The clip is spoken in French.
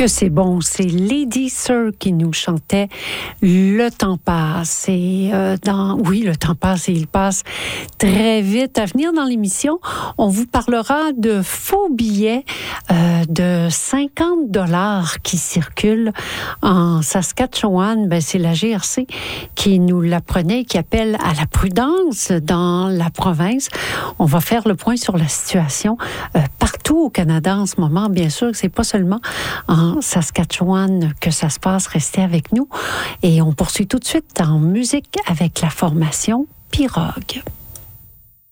Que c'est bon, c'est Lady Sir qui nous chantait Le temps passe. Et oui, le temps passe et il passe très vite. À venir dans l'émission, on vous parlera de faux billets de 50 $ qui circulent en Saskatchewan. Ben, c'est la GRC qui nous l'apprenait, qui appelle à la prudence dans la province. On va faire le point sur la situation partout au Canada en ce moment. Bien sûr, c'est pas seulement en Saskatchewan que ça se passe. Restez avec nous. Et on poursuit tout de suite en musique avec la formation Pirogue.